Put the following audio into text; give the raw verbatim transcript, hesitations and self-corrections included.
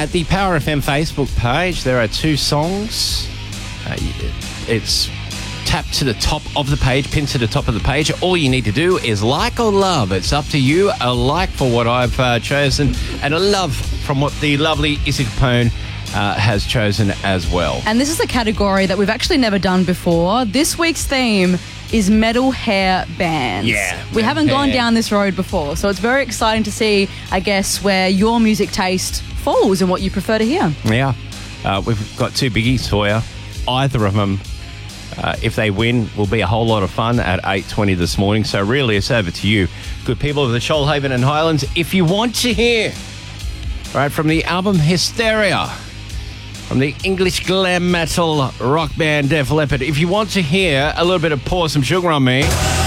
At the Power F M Facebook page, there are two songs. Uh, it's tap to the top of the page, pin to the top of the page. All you need to do is like or love. It's up to you. A like for what I've uh, chosen and a love from what the lovely Izzy Capone uh, has chosen as well. And this is a category that we've actually never done before. This week's theme is metal hair bands. Yeah. We haven't hair. gone down this road before, so it's very exciting to see, I guess, where your music taste falls and what you prefer to hear. Yeah. Uh, we've got two biggies for you. Either of them, uh, if they win, will be a whole lot of fun at eight twenty this morning. So really, it's over to you, good people of the Shoalhaven and Highlands. If you want to hear, right, from the album Hysteria, from the English glam metal rock band Def Leppard, if you want to hear a little bit of Pour Some Sugar on Me...